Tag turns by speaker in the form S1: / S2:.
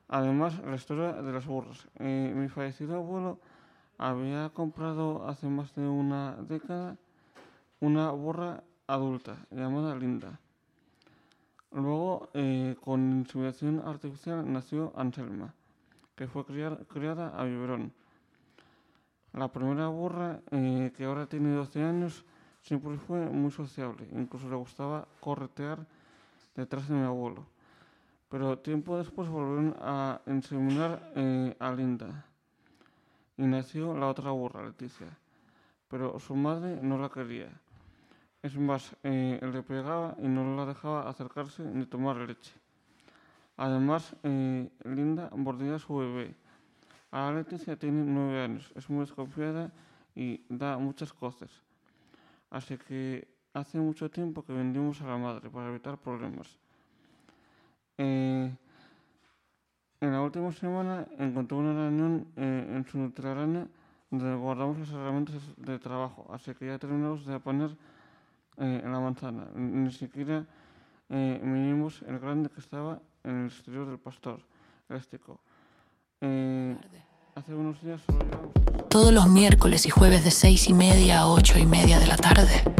S1: Además, la historia de las burras. Mi fallecido abuelo había comprado hace más de una década una burra adulta llamada Linda. Luego, con inseminación artificial, nació Anselma, que fue criada a biberón. La primera burra, que ahora tiene 12 años, siempre fue muy sociable. Incluso le gustaba corretear detrás de mi abuelo. Pero tiempo después volvieron a inseminar a Linda. Y nació la otra burra, Leticia. Pero su madre no la quería. Es más, le pegaba y no la dejaba acercarse ni tomar leche. Además, Linda mordía a su bebé. Ahora Leticia tiene 9 años, es muy desconfiada y da muchas coces. Así que hace mucho tiempo que vendimos a la madre para evitar problemas. En la última semana encontré una reunión en su telaraña donde guardamos las herramientas de trabajo, así que ya terminamos de poner en la manzana. Ni siquiera medimos el grande que estaba en el exterior del pastor elástico. Hace unos días solo llevamos...
S2: Todos los miércoles y jueves de 6:30 a 8:30 de la tarde.